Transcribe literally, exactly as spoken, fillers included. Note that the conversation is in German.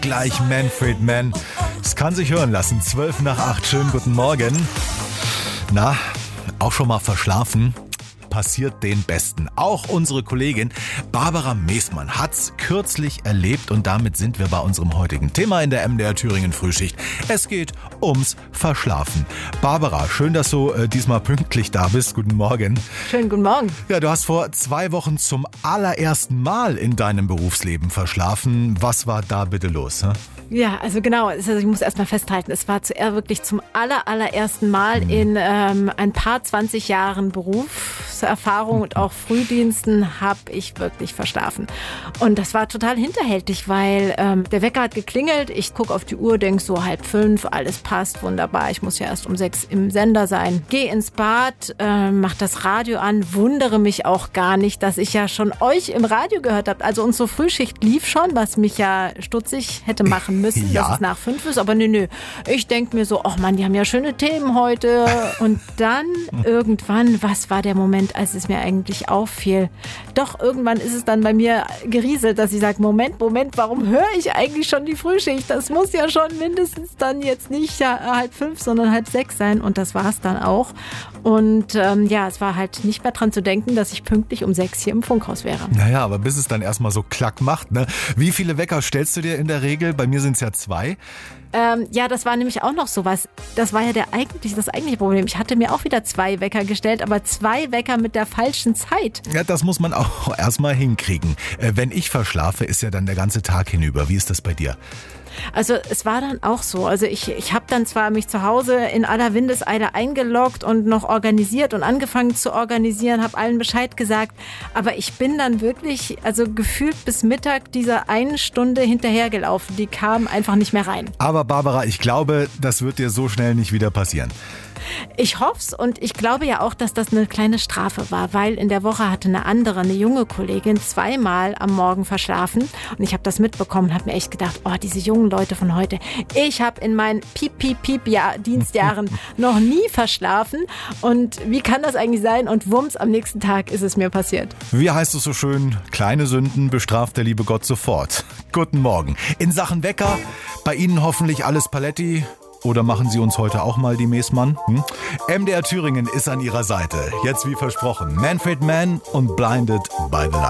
Gleich Manfred Mann. Es kann sich hören lassen. Zwölf nach acht. Schönen guten Morgen. Na, auch schon mal verschlafen? Passiert den Besten. Auch unsere Kollegin Barbara Meßmann hat's kürzlich erlebt und damit sind wir bei unserem heutigen Thema in der M D R Thüringen Frühschicht. Es geht ums Verschlafen. Barbara, schön, dass du äh, diesmal pünktlich da bist. Guten Morgen. Schönen guten Morgen. Ja, du hast vor zwei Wochen zum allerersten Mal in deinem Berufsleben verschlafen. Was war da bitte los? Hä? Ja, also genau, also ich muss erst mal festhalten, es war zuerst wirklich zum aller, allerersten Mal in ähm, ein paar zwanzig Jahren Berufserfahrung und auch Frühdiensten habe ich wirklich verschlafen. Und das war total hinterhältig, weil ähm, der Wecker hat geklingelt, ich gucke auf die Uhr, denke so halb fünf, alles passt, wunderbar, ich muss ja erst um sechs im Sender sein. Geh ins Bad, äh, mach das Radio an, wundere mich auch gar nicht, dass ich ja schon euch im Radio gehört habe. Also unsere Frühschicht lief schon, was mich ja stutzig hätte machen müssen, ja. dass es nach fünf ist, aber nö, nö. Ich denke mir so, ach man, die haben ja schöne Themen heute. Und dann irgendwann, was war der Moment, als es mir eigentlich auffiel? Doch, irgendwann ist es dann bei mir gerieselt, dass ich sage, Moment, Moment, warum höre ich eigentlich schon die Frühschicht? Das muss ja schon mindestens dann jetzt nicht ja, halb fünf, sondern halb sechs sein. Und das war es dann auch. Und ähm, ja, es war halt nicht mehr dran zu denken, dass ich pünktlich um sechs hier im Funkhaus wäre. Naja, aber bis es dann erstmal so klack macht, ne? Wie viele Wecker stellst du dir in der Regel? Bei mir sind es ja zwei. Ähm, ja, das war nämlich auch noch sowas. Das war ja der eigentlich, das eigentliche Problem. Ich hatte mir auch wieder zwei Wecker gestellt, aber zwei Wecker mit der falschen Zeit. Ja, das muss man auch erstmal hinkriegen. Äh, wenn ich verschlafe, ist ja dann der ganze Tag hinüber. Wie ist das bei dir? Also es war dann auch so. Also ich, ich habe dann zwar mich zu Hause in aller Windeseile eingeloggt und noch organisiert und angefangen zu organisieren, habe allen Bescheid gesagt, aber ich bin dann wirklich, also gefühlt bis Mittag dieser einen Stunde hinterhergelaufen. Die kam einfach nicht mehr rein. Aber Barbara, ich glaube, das wird dir so schnell nicht wieder passieren. Ich hoff's und ich glaube ja auch, dass das eine kleine Strafe war, weil in der Woche hatte eine andere, eine junge Kollegin zweimal am Morgen verschlafen und ich habe das mitbekommen und habe mir echt gedacht, oh, diese jungen Leute von heute, ich habe in meinen Piep-Piep-Piep-Dienstjahren noch nie verschlafen und wie kann das eigentlich sein? Und wumms, am nächsten Tag ist es mir passiert. Wie heißt es so schön, kleine Sünden bestraft der liebe Gott sofort. Guten Morgen. In Sachen Wecker, bei Ihnen hoffentlich alles Paletti. Oder machen Sie uns heute auch mal die Meßmann? Hm? M D R Thüringen ist an Ihrer Seite. Jetzt wie versprochen, Manfred Mann und Blinded by the Light.